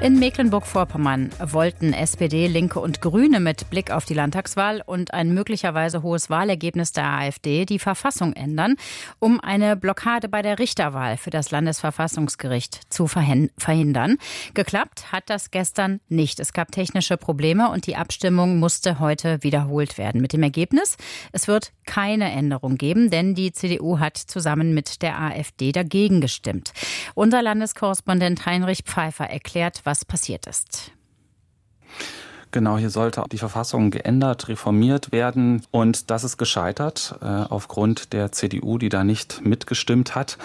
In Mecklenburg-Vorpommern wollten SPD, Linke und Grüne mit Blick auf die Landtagswahl und ein möglicherweise hohes Wahlergebnis der AfD die Verfassung ändern, um eine Blockade bei der Richterwahl für das Landesverfassungsgericht zu verhindern. Geklappt hat das gestern nicht. Es gab technische Probleme und die Abstimmung musste heute wiederholt werden. Mit dem Ergebnis: Es wird keine Änderung geben, denn die CDU hat zusammen mit der AfD dagegen gestimmt. Unser Landeskorrespondent Heinrich Pfeiffer erklärt, was passiert ist. Genau, hier sollte die Verfassung geändert, reformiert werden. Und das ist gescheitert aufgrund der CDU, die da nicht mitgestimmt hat.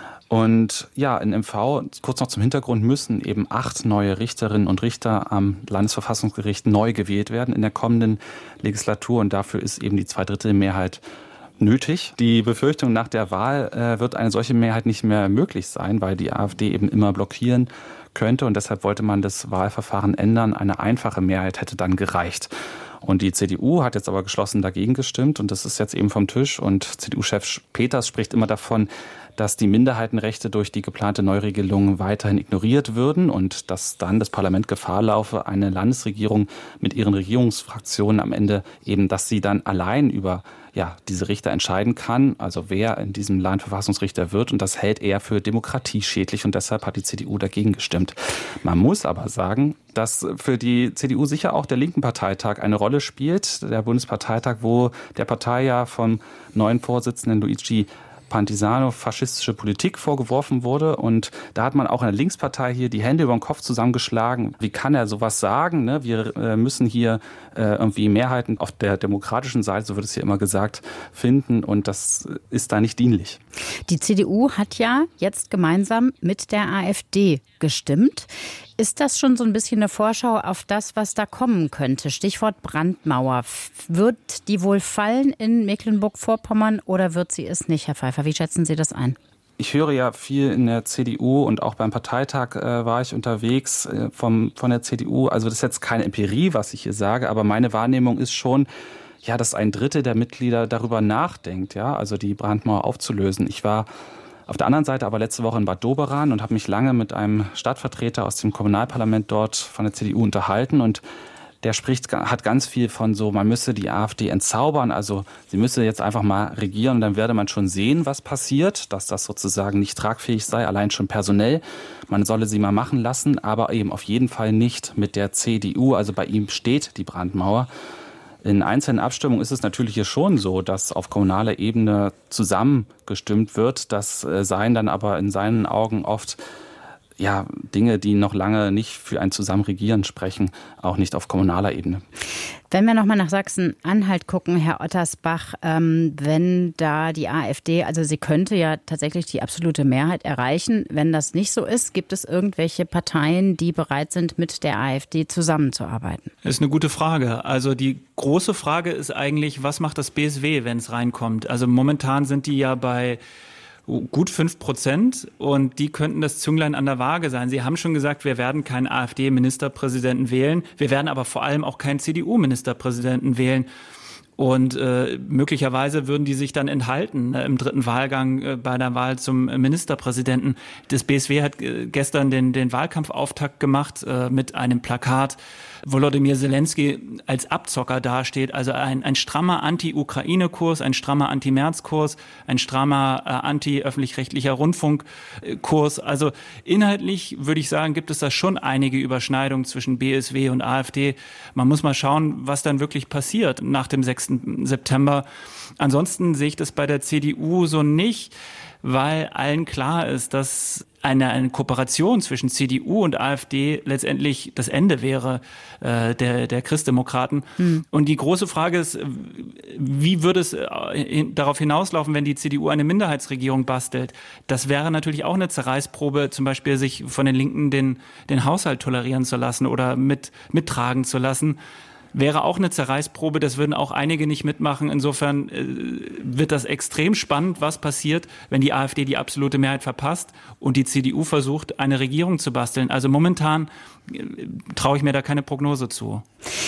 Und ja, in MV, kurz noch zum Hintergrund, müssen eben 8 neue Richterinnen und Richter am Landesverfassungsgericht neu gewählt werden in der kommenden Legislatur. Und dafür ist eben die 2/3 nötig. Die Befürchtung, nach der Wahl wird eine solche Mehrheit nicht mehr möglich sein, weil die AfD eben immer blockieren könnte. Und deshalb wollte man das Wahlverfahren ändern. Eine einfache Mehrheit hätte dann gereicht. Und die CDU hat jetzt aber geschlossen dagegen gestimmt. Und das ist jetzt eben vom Tisch. Und CDU-Chef Peters spricht immer davon, dass die Minderheitenrechte durch die geplante Neuregelung weiterhin ignoriert würden und dass dann das Parlament Gefahr laufe, eine Landesregierung mit ihren Regierungsfraktionen am Ende eben, dass sie dann allein über diese Richter entscheiden kann, also wer in diesem Land Verfassungsrichter wird. Und das hält er für demokratieschädlich und deshalb hat die CDU dagegen gestimmt. Man muss aber sagen, dass für die CDU sicher auch der linken Parteitag eine Rolle spielt. Der Bundesparteitag, wo der Partei ja vom neuen Vorsitzenden Luigi Pantisano faschistische Politik vorgeworfen wurde. Und da hat man auch in der Linkspartei hier die Hände über den Kopf zusammengeschlagen. Wie kann er sowas sagen? Ne? Wir müssen hier irgendwie Mehrheiten auf der demokratischen Seite, so wird es hier immer gesagt, finden. Und das ist da nicht dienlich. Die CDU hat ja jetzt gemeinsam mit der AfD gestimmt. Ist das schon so ein bisschen eine Vorschau auf das, was da kommen könnte? Stichwort Brandmauer. Wird die wohl fallen in Mecklenburg-Vorpommern oder wird sie es nicht, Herr Pfeiffer? Wie schätzen Sie das ein? Ich höre ja viel in der CDU und auch beim Parteitag war ich unterwegs von der CDU. Also das ist jetzt keine Empirie, was ich hier sage, aber meine Wahrnehmung ist schon, dass 1/3 der Mitglieder darüber nachdenkt, also die Brandmauer aufzulösen. Ich war auf der anderen Seite aber letzte Woche in Bad Doberan und habe mich lange mit einem Stadtvertreter aus dem Kommunalparlament dort von der CDU unterhalten und der hat ganz viel von so, man müsse die AfD entzaubern, also sie müsse jetzt einfach mal regieren und dann werde man schon sehen, was passiert, dass das sozusagen nicht tragfähig sei, allein schon personell. Man solle sie mal machen lassen, aber eben auf jeden Fall nicht mit der CDU, also bei ihm steht die Brandmauer. In einzelnen Abstimmungen ist es natürlich hier schon so, dass auf kommunaler Ebene zusammengestimmt wird. Das seien dann aber in seinen Augen oft Dinge, die noch lange nicht für ein Zusammenregieren sprechen, auch nicht auf kommunaler Ebene. Wenn wir nochmal nach Sachsen-Anhalt gucken, Herr Ottersbach, wenn da die AfD, also sie könnte ja tatsächlich die absolute Mehrheit erreichen. Wenn das nicht so ist, gibt es irgendwelche Parteien, die bereit sind, mit der AfD zusammenzuarbeiten? Das ist eine gute Frage. Also die große Frage ist eigentlich, was macht das BSW, wenn es reinkommt? Also momentan sind die ja bei gut 5% und die könnten das Zünglein an der Waage sein. Sie haben schon gesagt, wir werden keinen AfD-Ministerpräsidenten wählen. Wir werden aber vor allem auch keinen CDU-Ministerpräsidenten wählen. Und möglicherweise würden die sich dann enthalten im dritten Wahlgang bei der Wahl zum Ministerpräsidenten. Das BSW hat gestern den Wahlkampfauftakt gemacht mit einem Plakat, Volodymyr Zelensky als Abzocker dasteht. Also ein strammer Anti-Ukraine-Kurs, ein strammer Anti-Merz-Kurs, ein strammer anti-öffentlich-rechtlicher Rundfunk-Kurs. Also inhaltlich würde ich sagen, gibt es da schon einige Überschneidungen zwischen BSW und AfD. Man muss mal schauen, was dann wirklich passiert nach dem 6. September. Ansonsten sehe ich das bei der CDU so nicht, weil allen klar ist, dass eine Kooperation zwischen CDU und AfD letztendlich das Ende wäre der Christdemokraten. Und die große Frage ist, wie würde es darauf hinauslaufen, wenn die CDU eine Minderheitsregierung bastelt? Das wäre natürlich auch eine Zerreißprobe, zum Beispiel sich von den Linken den Haushalt tolerieren zu lassen oder mittragen zu lassen. Wäre auch eine Zerreißprobe, das würden auch einige nicht mitmachen. Insofern wird das extrem spannend, was passiert, wenn die AfD die absolute Mehrheit verpasst und die CDU versucht, eine Regierung zu basteln. Also momentan traue ich mir da keine Prognose zu.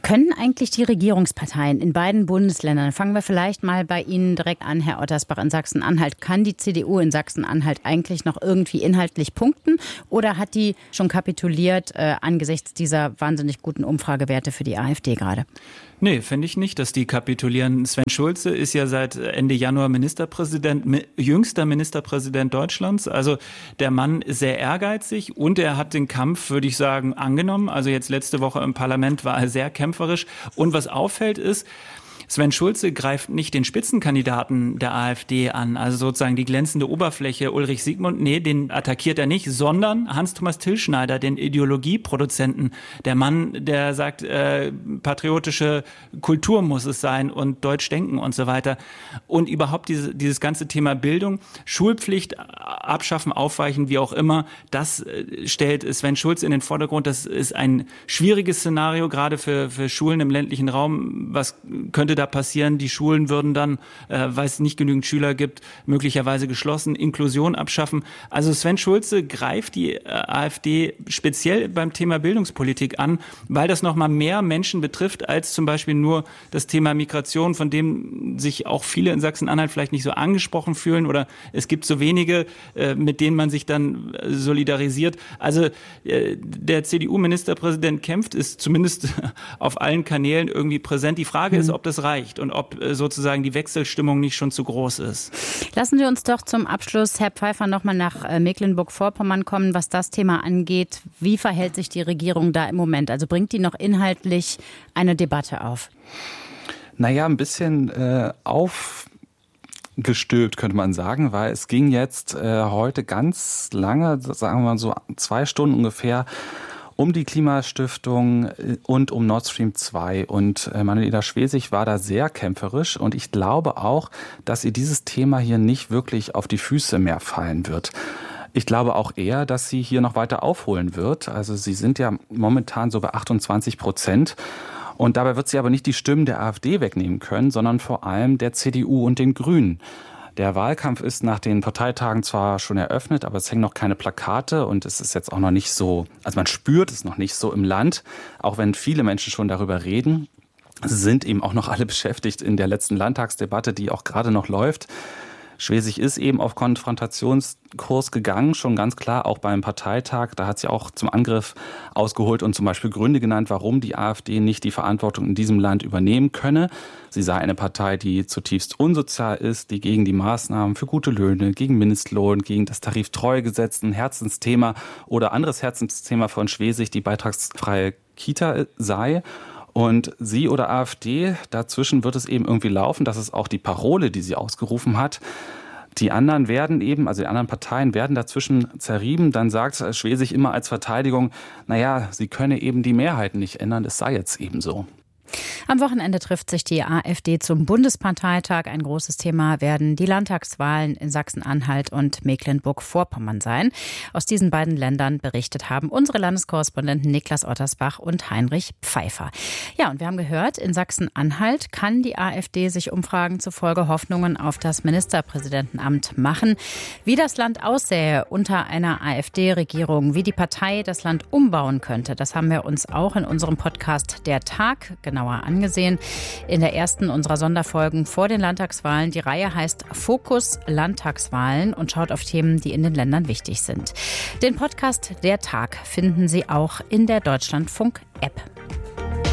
Können eigentlich die Regierungsparteien in beiden Bundesländern, fangen wir vielleicht mal bei Ihnen direkt an, Herr Ottersbach, in Sachsen-Anhalt, kann die CDU in Sachsen-Anhalt eigentlich noch irgendwie inhaltlich punkten oder hat die schon kapituliert angesichts dieser wahnsinnig guten Umfragewerte für die AfD gerade? Nee, finde ich nicht, dass die kapitulieren. Sven Schulze ist ja seit Ende Januar jüngster Ministerpräsident Deutschlands. Also der Mann ist sehr ehrgeizig und er hat den Kampf, würde ich sagen, angenommen. Also jetzt letzte Woche im Parlament war er sehr kämpferisch. Und was auffällt ist, Sven Schulze greift nicht den Spitzenkandidaten der AfD an, also sozusagen die glänzende Oberfläche Ulrich Siegmund, nee, den attackiert er nicht, sondern Hans-Thomas Tillschneider, den Ideologieproduzenten, der Mann, der sagt, patriotische Kultur muss es sein und Deutsch denken und so weiter. Und überhaupt dieses ganze Thema Bildung, Schulpflicht abschaffen, aufweichen, wie auch immer, das stellt Sven Schulze in den Vordergrund. Das ist ein schwieriges Szenario, gerade für Schulen im ländlichen Raum. Was könnte da passieren? Die Schulen würden dann, weil es nicht genügend Schüler gibt, möglicherweise geschlossen, Inklusion abschaffen. Also Sven Schulze greift die AfD speziell beim Thema Bildungspolitik an, weil das nochmal mehr Menschen betrifft als zum Beispiel nur das Thema Migration, von dem sich auch viele in Sachsen-Anhalt vielleicht nicht so angesprochen fühlen oder es gibt so wenige, mit denen man sich dann solidarisiert. Also der CDU-Ministerpräsident kämpft, ist zumindest auf allen Kanälen irgendwie präsent. Die Frage ist, ob das reicht und ob sozusagen die Wechselstimmung nicht schon zu groß ist. Lassen Sie uns doch zum Abschluss, Herr Pfeiffer, nochmal nach Mecklenburg-Vorpommern kommen, was das Thema angeht. Wie verhält sich die Regierung da im Moment? Also bringt die noch inhaltlich eine Debatte auf? Naja, ein bisschen aufgestülpt, könnte man sagen, weil es ging jetzt heute ganz lange, sagen wir mal so 2 Stunden ungefähr, um die Klimastiftung und um Nord Stream 2. Und Manuela Schwesig war da sehr kämpferisch. Und ich glaube auch, dass ihr dieses Thema hier nicht wirklich auf die Füße mehr fallen wird. Ich glaube auch eher, dass sie hier noch weiter aufholen wird. Also sie sind ja momentan so bei 28%. Und dabei wird sie aber nicht die Stimmen der AfD wegnehmen können, sondern vor allem der CDU und den Grünen. Der Wahlkampf ist nach den Parteitagen zwar schon eröffnet, aber es hängen noch keine Plakate und es ist jetzt auch noch nicht so, also man spürt es noch nicht so im Land, auch wenn viele Menschen schon darüber reden. Sie sind eben auch noch alle beschäftigt in der letzten Landtagsdebatte, die auch gerade noch läuft. Schwesig ist eben auf Konfrontationskurs gegangen, schon ganz klar, auch beim Parteitag. Da hat sie auch zum Angriff ausgeholt und zum Beispiel Gründe genannt, warum die AfD nicht die Verantwortung in diesem Land übernehmen könne. Sie sei eine Partei, die zutiefst unsozial ist, die gegen die Maßnahmen für gute Löhne, gegen Mindestlohn, gegen das Tariftreuegesetz, ein Herzensthema oder anderes Herzensthema von Schwesig, die beitragsfreie Kita sei. Und sie oder AfD, dazwischen wird es eben irgendwie laufen. Das ist auch die Parole, die sie ausgerufen hat. Die anderen werden eben, also die anderen Parteien werden dazwischen zerrieben. Dann sagt Schwesig immer als Verteidigung, naja, sie könne eben die Mehrheiten nicht ändern. Es sei jetzt eben so. Am Wochenende trifft sich die AfD zum Bundesparteitag. Ein großes Thema werden die Landtagswahlen in Sachsen-Anhalt und Mecklenburg-Vorpommern sein. Aus diesen beiden Ländern berichtet haben unsere Landeskorrespondenten Niklas Ottersbach und Heinrich Pfeiffer. Ja, und wir haben gehört, in Sachsen-Anhalt kann die AfD sich Umfragen zufolge Hoffnungen auf das Ministerpräsidentenamt machen. Wie das Land aussähe unter einer AfD-Regierung, wie die Partei das Land umbauen könnte, das haben wir uns auch in unserem Podcast Der Tag genauer angesehen. In der ersten unserer Sonderfolgen vor den Landtagswahlen. Die Reihe heißt Fokus Landtagswahlen und schaut auf Themen, die in den Ländern wichtig sind. Den Podcast Der Tag finden Sie auch in der Deutschlandfunk-App.